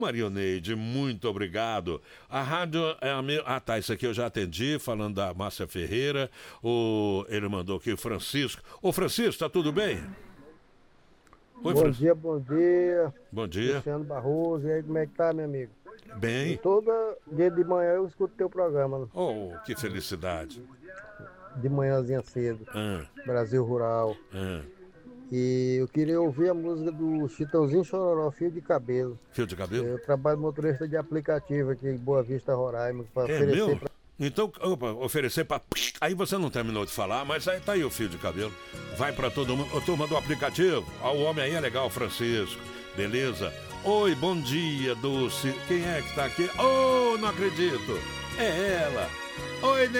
Marioneide, muito obrigado. A rádio é a minha. Ah, tá, isso aqui eu já atendi, falando da Márcia Ferreira. Ele mandou aqui o Francisco. Ô, Francisco, tá tudo bem? Oi, Bom dia, bom dia. Bom dia. Luciano Barroso, e aí, como é que tá, meu amigo? Bem. Todo dia de manhã eu escuto teu programa, né? Oh, que felicidade. De manhãzinha cedo. Brasil Rural. E eu queria ouvir a música do Chitãozinho Chororó, Fio de Cabelo. Fio de cabelo? Eu trabalho motorista de aplicativo aqui em Boa Vista, Roraima, para É oferecer meu? pra... Então, opa, oferecer para. Aí você não terminou de falar, mas aí tá aí o fio de cabelo. Vai para todo mundo. Ô, turma do aplicativo. Ó, o homem aí é legal, Francisco. Beleza? Oi, bom dia, Dulce. Quem é que tá aqui? Oh, não acredito. É ela. Oi,